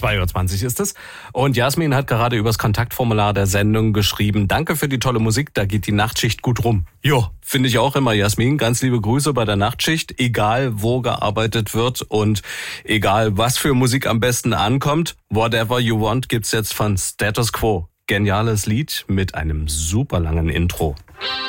2:20 Uhr ist es. Und Jasmin hat gerade übers Kontaktformular der Sendung geschrieben, danke für die tolle Musik, da geht die Nachtschicht gut rum. Jo, finde ich auch immer, Jasmin. Ganz liebe Grüße bei der Nachtschicht, egal wo gearbeitet wird und egal was für Musik am besten ankommt. Whatever You Want gibt's jetzt von Status Quo. Geniales Lied mit einem super langen Intro.